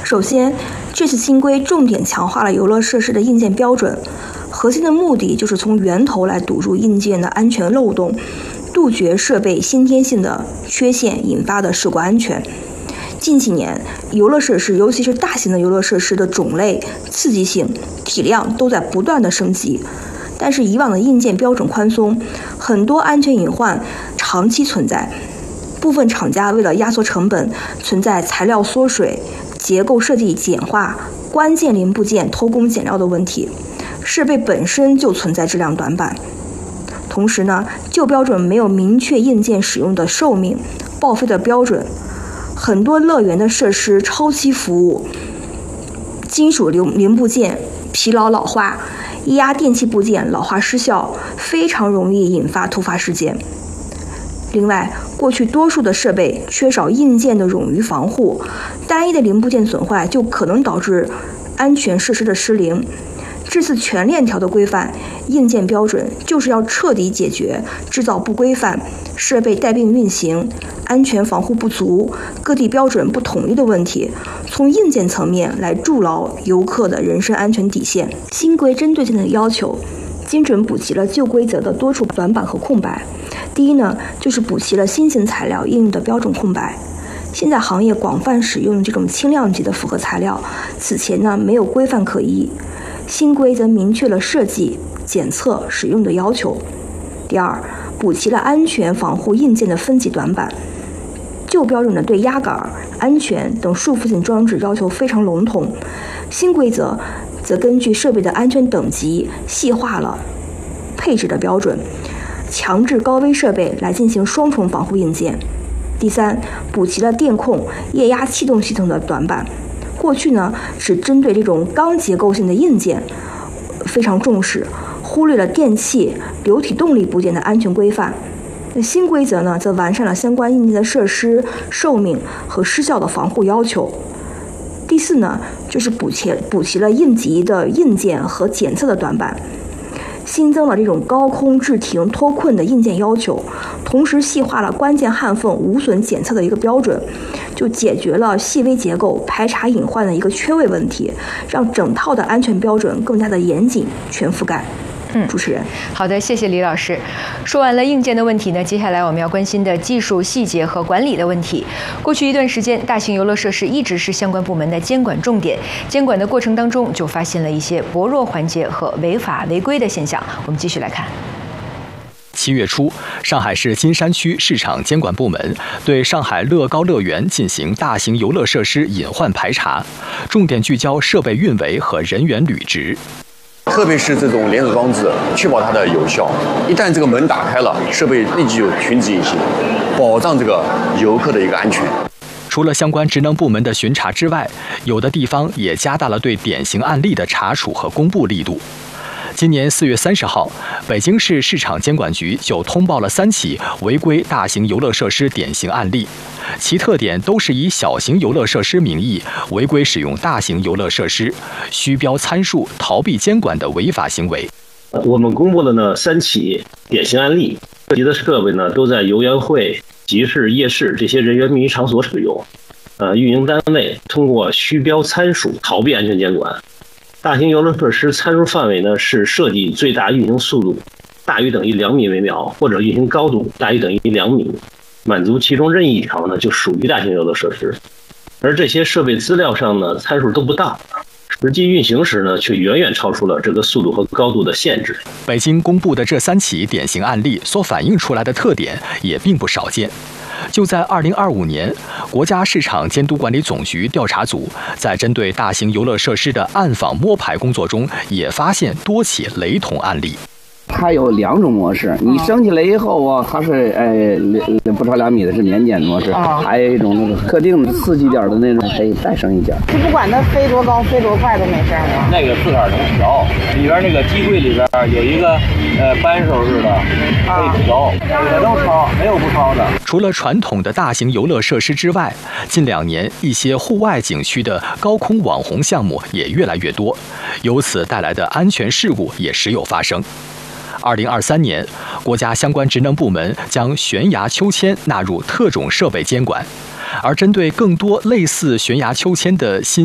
首先，这次新规重点强化了游乐设施的硬件标准，核心的目的就是从源头来堵住硬件的安全漏洞，杜绝设备先天性的缺陷引发的事故安全。近几年，游乐设施，尤其是大型的游乐设施的种类、刺激性、体量都在不断的升级。但是以往的硬件标准宽松，很多安全隐患长期存在。部分厂家为了压缩成本，存在材料缩水、结构设计简化、关键零部件偷工减料的问题，设备本身就存在质量短板。同时呢，旧标准没有明确硬件使用的寿命、报废的标准，很多乐园的设施超期服务，金属零部件疲劳老化，液压电气部件老化失效，非常容易引发突发事件。另外，过去多数的设备缺少硬件的冗余防护，单一的零部件损坏就可能导致安全设施的失灵。这次全链条的规范硬件标准就是要彻底解决制造不规范、设备带病运行、安全防护不足、各地标准不统一的问题，从硬件层面来筑牢游客的人身安全底线。新规针对性的要求，精准补齐了旧规则的多处短板和空白。第一呢，就是补齐了新型材料应用的标准空白。现在行业广泛使用这种轻量级的复合材料，此前呢没有规范可依。新规则明确了设计、检测、使用的要求。第二，补齐了安全防护硬件的分级短板。旧标准的对压杆、安全等束缚性装置要求非常笼统，新规则则根据设备的安全等级细化了配置的标准，强制高危设备来进行双重防护硬件。第三，补齐了电控、液压气动系统的短板。过去呢，只针对这种钢结构性的硬件非常重视，忽略了电气、流体动力部件的安全规范。新规则呢，则完善了相关硬件的设施、寿命和失效的防护要求。第四呢，就是补齐了应急的硬件和检测的短板，新增了这种高空制停脱困的硬件要求，同时细化了关键焊缝无损检测的一个标准，就解决了细微结构排查隐患的一个缺位问题，让整套的安全标准更加的严谨、全覆盖。主持人， 好的，谢谢李老师。说完了硬件的问题呢，接下来我们要关心的技术细节和管理的问题。过去一段时间，大型游乐设施一直是相关部门的监管重点，监管的过程当中就发现了一些薄弱环节和违法违规的现象。我们继续来看。 7月初，上海市金山区市场监管部门对上海乐高乐园进行大型游乐设施隐患排查，重点聚焦设备运维和人员履职。 特别是这种连锁装置，确保它的有效。一旦这个门打开了，设备立即有停止运行，保障这个游客的一个安全。 除了相关职能部门的巡查之外，有的地方也加大了对典型案例的查处和公布力度。今年4月30号，北京市市场监管局就通报了3起违规大型游乐设施典型案例，其特点都是以小型游乐设施名义违规使用大型游乐设施、虚标参数、逃避监管的违法行为。 我们公布了呢3起典型案例，涉及的设备呢都在游园会、集市、夜市这些人员密集场所使用。运营单位通过虚标参数逃避安全监管。大型游乐设施参数范围呢是设计最大运行速度大于等于2米每秒，或者运行高度大于等于2米，满足其中任意一条呢就属于大型游乐设施。而这些设备资料上呢参数都不到，实际运行时呢却远远超出了这个速度和高度的限制。 北京公布的这3起典型案例所反映出来的特点也并不少见。就在2025年，国家市场监督管理总局调查组在针对大型游乐设施的暗访摸排工作中，也发现多起雷同案例。 它有2种模式，你升起来以后啊，它是不超2米的是年检模式，还有一种那个特定的刺激点的那种可以再升一点。 就不管它飞多高、飞多快都没事吗？ 那个自个儿能调，里边那个机柜里边有一个扳手似的，可以调，也都超，没有不超的。 除了传统的大型游乐设施之外，近2年一些户外景区的高空网红项目也越来越多，由此带来的安全事故也时有发生。2023年，国家相关职能部门将悬崖秋千纳入特种设备监管，而针对更多类似悬崖秋千的新